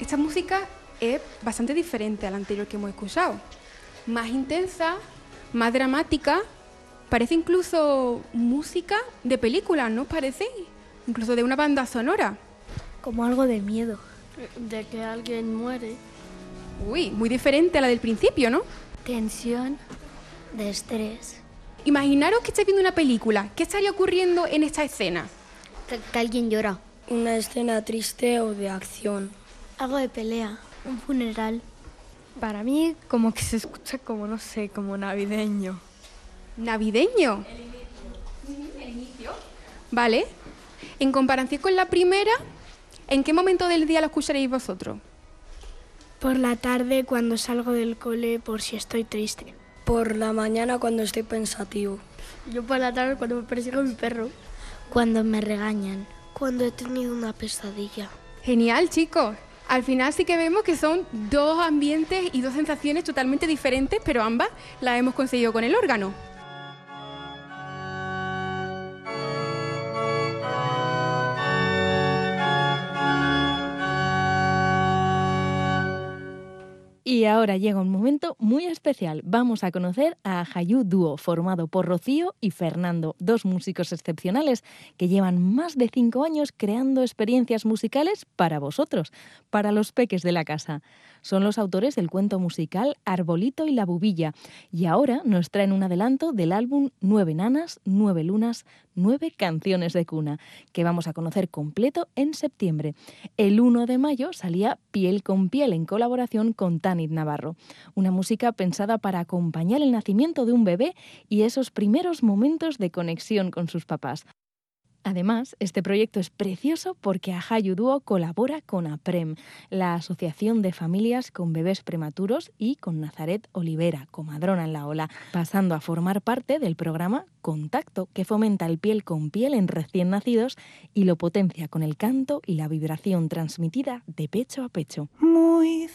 Esta música es bastante diferente a la anterior que hemos escuchado. Más intensa, más dramática. Parece incluso música de película, ¿no os parece? Incluso de una banda sonora. Como algo de miedo. De que alguien muere. Uy, muy diferente a la del principio, ¿no? Tensión, de estrés. Imaginaros que estáis viendo una película. ¿Qué estaría ocurriendo en esta escena? Que alguien llora. Una escena triste o de acción. Algo de pelea. Un funeral. Para mí como que se escucha como, no sé, como navideño. ¿Navideño? El inicio. Vale. En comparación con la primera, ¿en qué momento del día la escucharéis vosotros? Por la tarde cuando salgo del cole por si estoy triste. Por la mañana cuando estoy pensativo. Yo por la tarde cuando me persigue mi perro. Cuando me regañan. Cuando he tenido una pesadilla. Genial, chicos. Al final sí que vemos que son dos ambientes y dos sensaciones totalmente diferentes, pero ambas las hemos conseguido con el órgano. Y ahora llega un momento muy especial. Vamos a conocer a Ajayú Dúo, formado por Rocío y Fernando, dos músicos excepcionales que llevan más de 5 años creando experiencias musicales para vosotros, para los peques de la casa. Son los autores del cuento musical Arbolito y la Bubilla y ahora nos traen un adelanto del álbum 9 nanas, 9 lunas, 9 canciones de cuna, que vamos a conocer completo en septiembre. El 1 de mayo salía Piel con Piel en colaboración con Tanit Navarro, una música pensada para acompañar el nacimiento de un bebé y esos primeros momentos de conexión con sus papás. Además, este proyecto es precioso porque Ajayú Dúo colabora con APREM, la Asociación de Familias con Bebés Prematuros, y con Nazaret Olivera, comadrona en la ola, pasando a formar parte del programa Contacto, que fomenta el piel con piel en recién nacidos y lo potencia con el canto y la vibración transmitida de pecho a pecho. Muy